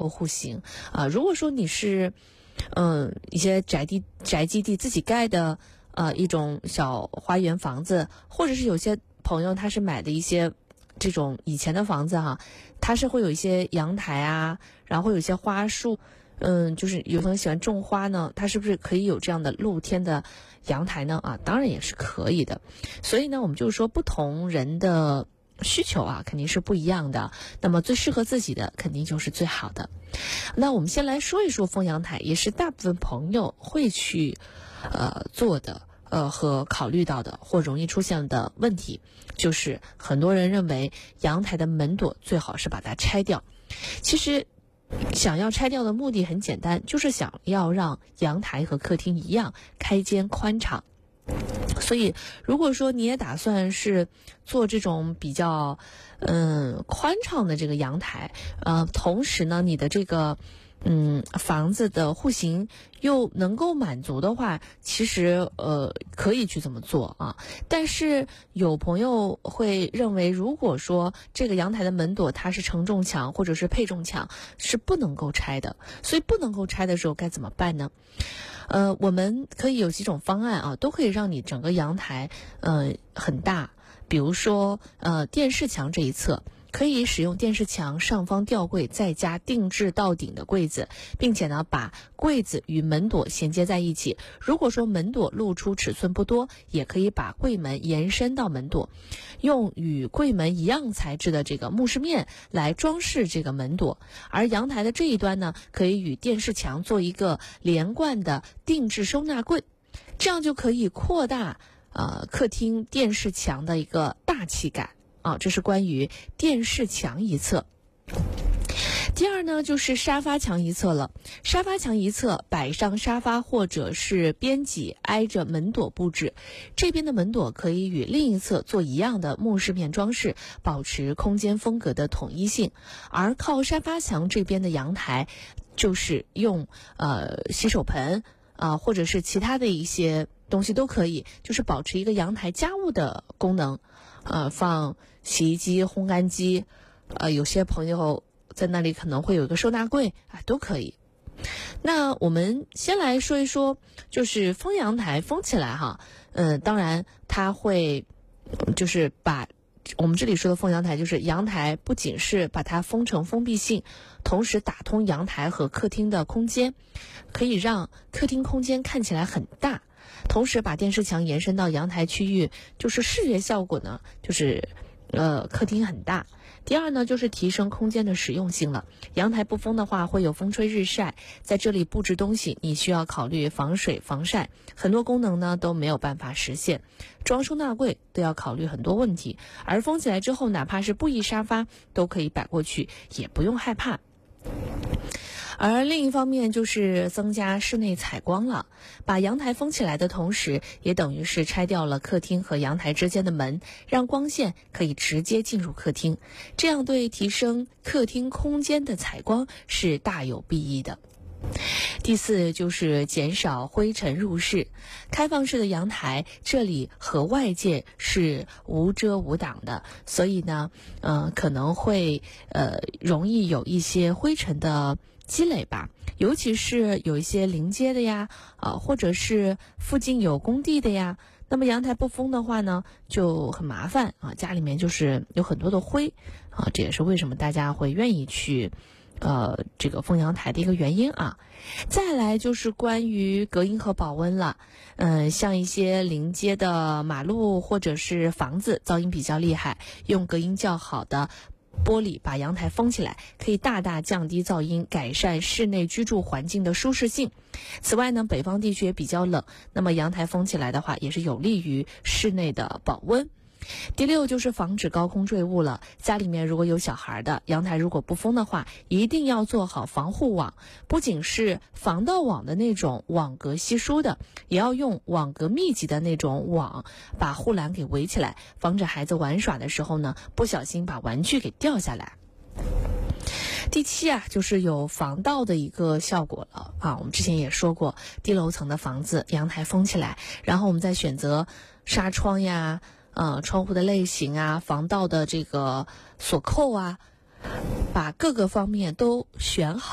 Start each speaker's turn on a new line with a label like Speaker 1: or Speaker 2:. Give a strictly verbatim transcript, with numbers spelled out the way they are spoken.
Speaker 1: 或户型啊。如果说你是嗯一些宅地宅基地自己盖的呃一种小花园房子，或者是有些朋友他是买的一些这种以前的房子哈，它是会有一些阳台啊，然后会有一些花树。嗯，就是有朋友喜欢种花呢，它是不是可以有这样的露天的阳台呢？啊，当然也是可以的。所以呢，我们就是说不同人的需求啊，肯定是不一样的。那么最适合自己的，肯定就是最好的。那我们先来说一说封阳台，也是大部分朋友会去呃做的。呃，和考虑到的或容易出现的问题，就是很多人认为阳台的门垛最好是把它拆掉。其实想要拆掉的目的很简单，就是想要让阳台和客厅一样开间宽敞。所以如果说你也打算是做这种比较嗯宽敞的这个阳台，呃，同时呢你的这个嗯房子的户型又能够满足的话，其实呃可以去这么做啊。但是有朋友会认为，如果说这个阳台的门垛它是承重墙或者是配重墙，是不能够拆的。所以不能够拆的时候该怎么办呢？呃，我们可以有几种方案啊，都可以让你整个阳台呃很大。比如说呃电视墙这一侧，可以使用电视墙上方吊柜，再加定制到顶的柜子，并且呢把柜子与门垛衔接在一起。如果说门垛露出尺寸不多，也可以把柜门延伸到门垛，用与柜门一样材质的这个木饰面来装饰这个门垛。而阳台的这一端呢，可以与电视墙做一个连贯的定制收纳柜，这样就可以扩大呃客厅电视墙的一个大气感。啊，这是关于电视墙一侧。第二呢，就是沙发墙一侧了。沙发墙一侧摆上沙发或者是边脊挨着门垛布置，这边的门垛可以与另一侧做一样的木饰面装饰，保持空间风格的统一性。而靠沙发墙这边的阳台，就是用呃洗手盆啊、呃、或者是其他的一些东西都可以，就是保持一个阳台家务的功能。呃，放洗衣机、烘干机，呃，有些朋友在那里可能会有一个收纳柜啊，都可以。那我们先来说一说，就是封阳台封起来哈，嗯、呃，当然它会就是把我们这里说的封阳台，就是阳台不仅是把它封成封闭性，同时打通阳台和客厅的空间，可以让客厅空间看起来很大。同时把电视墙延伸到阳台区域，就是视觉效果呢，就是呃客厅很大。第二呢，就是提升空间的实用性了。阳台不封的话，会有风吹日晒，在这里布置东西，你需要考虑防水防晒，很多功能呢都没有办法实现。装收纳柜都要考虑很多问题，而封起来之后，哪怕是布艺沙发都可以摆过去，也不用害怕。而另一方面就是增加室内采光了，把阳台封起来的同时，也等于是拆掉了客厅和阳台之间的门，让光线可以直接进入客厅，这样对提升客厅空间的采光是大有裨益的。第四就是减少灰尘入室。开放式的阳台，这里和外界是无遮无挡的，所以呢呃可能会呃容易有一些灰尘的积累吧，尤其是有一些临街的呀啊、呃，或者是附近有工地的呀，那么阳台不封的话呢就很麻烦啊，家里面就是有很多的灰啊，这也是为什么大家会愿意去呃，这个封阳台的一个原因啊。再来就是关于隔音和保温了。嗯、呃，像一些临街的马路或者是房子噪音比较厉害，用隔音较好的玻璃把阳台封起来，可以大大降低噪音，改善室内居住环境的舒适性。此外呢，北方地区也比较冷，那么阳台封起来的话，也是有利于室内的保温。第六就是防止高空坠物了。家里面如果有小孩的，阳台如果不封的话，一定要做好防护网，不仅是防盗网的那种网格稀疏的，也要用网格密集的那种网把护栏给围起来，防止孩子玩耍的时候呢，不小心把玩具给掉下来。第七啊，就是有防盗的一个效果了啊。我们之前也说过，低楼层的房子阳台封起来，然后我们再选择纱窗呀呃，窗户的类型啊，防盗的这个锁扣啊，把各个方面都选好。